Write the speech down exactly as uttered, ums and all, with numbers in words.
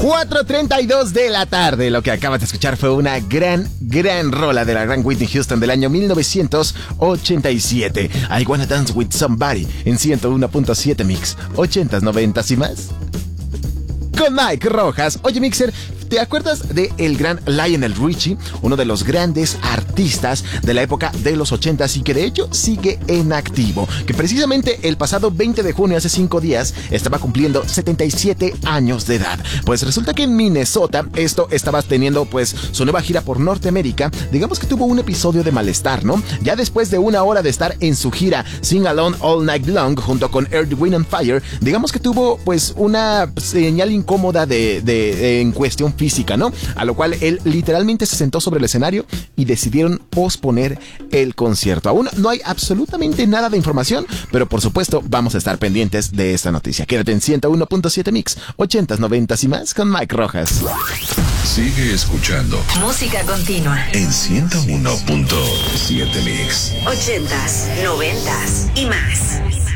cuatro treinta y dos de la tarde. Lo que acabas de escuchar fue una gran, gran rola de la gran Whitney Houston del año mil novecientos ochenta y siete. I Wanna Dance With Somebody en ciento uno punto siete Mix. ochentas, noventas y más. Con Mike Rojas. Oye, Mixer, ¿te acuerdas de el gran Lionel Richie? Uno de los grandes artistas de la época de los ochentas y que de hecho sigue en activo. Que precisamente el pasado veinte de junio, hace cinco días, estaba cumpliendo setenta y siete años de edad. Pues resulta que en Minnesota, esto estaba teniendo pues su nueva gira por Norteamérica. Digamos que tuvo un episodio de malestar, ¿no? Ya después de una hora de estar en su gira Sing Along All Night Long junto con Earth, Wind and Fire, digamos que tuvo pues una señal incómoda de, de, de en cuestión física, ¿no? A lo cual él literalmente se sentó sobre el escenario y decidieron posponer el concierto. Aún no hay absolutamente nada de información, pero por supuesto vamos a estar pendientes de esta noticia. Quédate en ciento uno punto siete Mix, ochentas, noventas y más con Mike Rojas. Sigue escuchando música continua en ciento uno punto siete Mix. ochentas, noventas y más.